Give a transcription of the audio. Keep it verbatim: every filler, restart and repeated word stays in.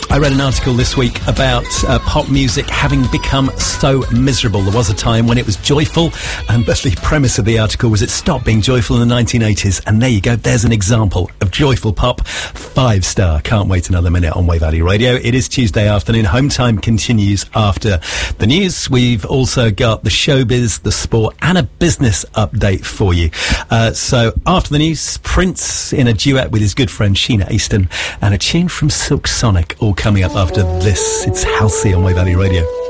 I read an article this week about uh, pop music having become so miserable. There was a time when it was joyful, and but the premise of the article was it stopped being joyful in the nineteen eighties. And there you go, there's an example of joyful pop. Five star. Can't wait another minute on Wave Valley Radio. It is Tuesday afternoon. Home time continues after the news. We've also got the showbiz, the sport, and a business update for you. Uh, so after the news, Prince in a duet with his good friend Sheena Easton, and a tune from Silk Sonic, all coming up after this. It's Halsey on Wave Valley Radio.